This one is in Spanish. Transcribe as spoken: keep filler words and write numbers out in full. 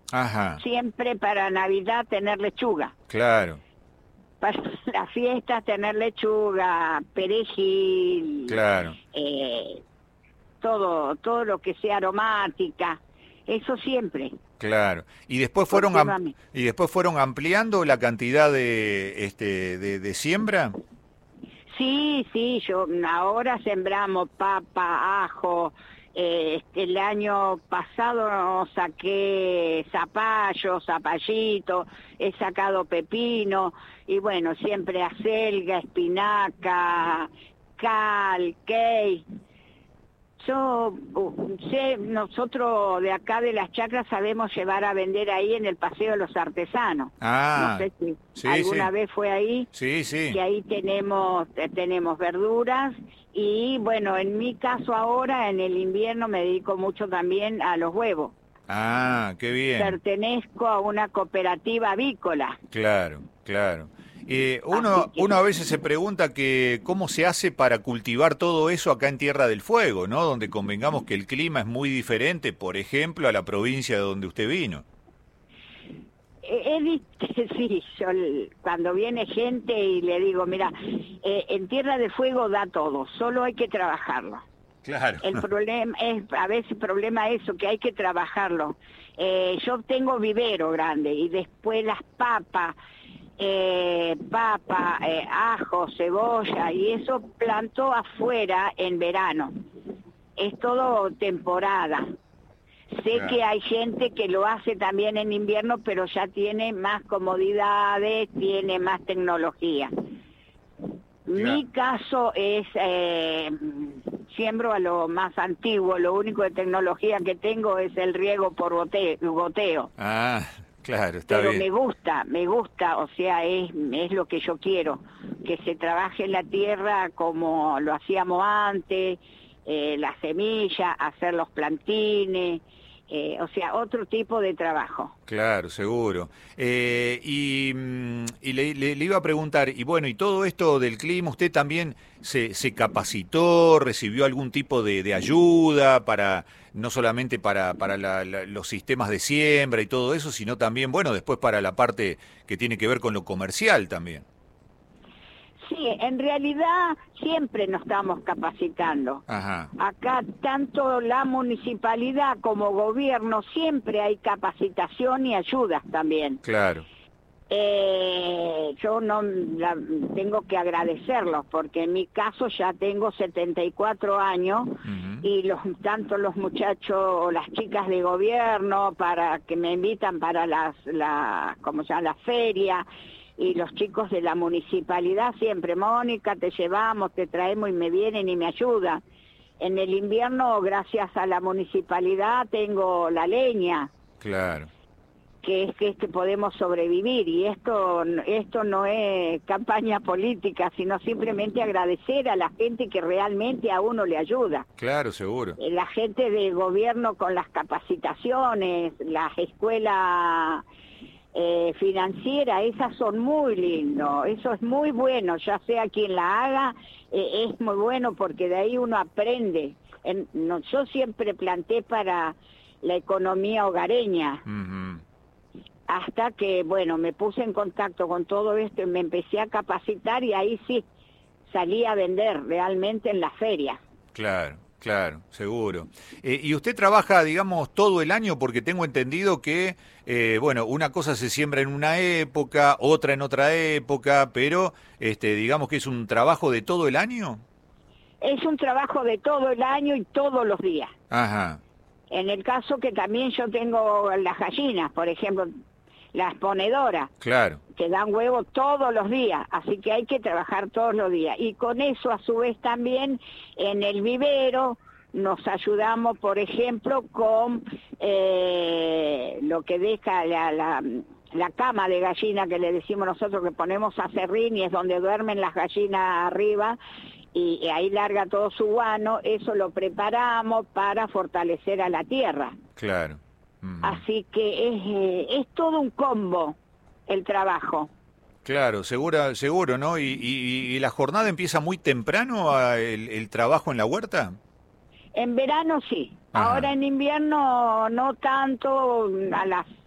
Ajá, Siempre para Navidad tener lechuga. claro, Para las fiestas tener lechuga, perejil, claro, eh, todo, todo lo que sea aromática. Eso siempre, claro. Y después fueron am- continuamente. y después fueron ampliando la cantidad de este de, de siembra. Sí, sí, yo ahora sembramos papa, ajo. Eh, este, el año pasado saqué zapallo, zapallito, he sacado pepino y bueno, siempre acelga, espinaca, cal, key. Yo uh, sé, nosotros de acá de las chacras sabemos llevar a vender ahí en el Paseo de los Artesanos. No Ah, sé si sí, alguna sí, vez fue ahí, sí, sí. que ahí tenemos eh, tenemos verduras y bueno, en mi caso ahora en el invierno me dedico mucho también a los huevos. Ah, qué bien. Pertenezco a una cooperativa avícola, Claro, claro. Eh, así uno, que uno a veces se pregunta que cómo se hace para cultivar todo eso acá en Tierra del Fuego, ¿no? Donde convengamos que el clima es muy diferente, por ejemplo, a la provincia de donde usted vino. he visto, sí, yo l- cuando viene gente y le digo, mira, eh, en Tierra de Fuego da todo, solo hay que trabajarlo. Claro. El problema es, a veces el problema es eso, que hay que trabajarlo. Eh, yo tengo vivero grande y después las papas, eh, papa, eh, ajo, cebolla y eso planto afuera en verano. Es todo temporada. Sé que Claro. hay gente que lo hace también en invierno, pero ya tiene más comodidades, tiene más tecnología. Claro. Mi caso es, eh, siembro a lo más antiguo, lo único de tecnología que tengo es el riego por gote- goteo, Ah, claro, está pero bien. me gusta, me gusta, o sea, es, es lo que yo quiero, que se trabaje la tierra como lo hacíamos antes, eh, la semilla, hacer los plantines, eh, o sea, otro tipo de trabajo. Claro, seguro. Eh, y mm, y le, le- le iba a preguntar, y bueno, y todo esto del clima, ¿usted también se, se capacitó, recibió algún tipo de, de ayuda para, no solamente para, para la- la- los sistemas de siembra y todo eso, sino también, bueno, después para la parte que tiene que ver con lo comercial también? Sí, en realidad siempre nos estamos capacitando. Ajá, Acá tanto la municipalidad como gobierno siempre hay capacitación y ayudas también. claro. Eh, yo no la- tengo que agradecerlos porque en mi caso ya tengo setenta y cuatro años Ujú. y los tanto los muchachos o las chicas de gobierno para que me invitan para las la como se llama la feria y los chicos de la municipalidad siempre, Mónica, te llevamos, te traemos y me vienen y me ayudan. En el invierno, gracias a la municipalidad, tengo la leña, Claro. que es que, es que podemos sobrevivir. Y esto, esto no es campaña política, sino simplemente agradecer a la gente que realmente a uno le ayuda. Claro, seguro. Eh, La gente del gobierno con las capacitaciones, las escuelas eh, financieras, esas son muy lindos, eso es muy bueno, ya sea quien la haga, eh, es muy bueno porque de ahí uno aprende. En, no, yo siempre planté para la economía hogareña, Ujú. hasta que, bueno, me puse en contacto con todo esto y me empecé a capacitar y ahí sí, salí a vender realmente en la feria. Claro, claro, seguro. Eh, ¿y usted trabaja, digamos, todo el año? Porque tengo entendido que, eh, bueno, una cosa se siembra en una época, otra en otra época, pero, este, digamos que es un trabajo de todo el año. Es un trabajo de todo el año y todos los días. Ajá, En el caso que también yo tengo las gallinas, por ejemplo, las ponedoras, claro, que dan huevo todos los días, así que hay que trabajar todos los días. Y con eso, a su vez, también en el vivero nos ayudamos, por ejemplo, con eh, lo que deja la, la, la cama de gallina que le decimos nosotros, que ponemos a serrín y es donde duermen las gallinas arriba, y, y ahí larga todo su guano, eso lo preparamos para fortalecer a la tierra. claro. Ujú. Así que es, eh, es todo un combo el trabajo. Claro, segura, seguro, ¿no? ¿Y, y- y la jornada empieza muy temprano, ah, el, el trabajo en la huerta? En verano sí, ahora Ajá, en invierno no tanto, a las